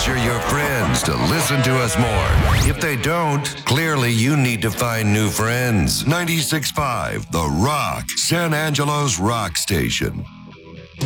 pressure your friends to listen to us more. If they don't, clearly you need to find new friends. 96.5 The Rock, San Angelo's rock station.